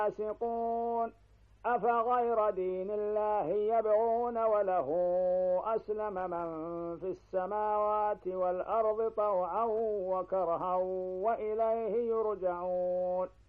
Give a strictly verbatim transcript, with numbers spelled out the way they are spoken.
فاسقون أفغير دين الله يبغون وله أسلم من في السماوات والأرض طوعا وكرها وإليه يرجعون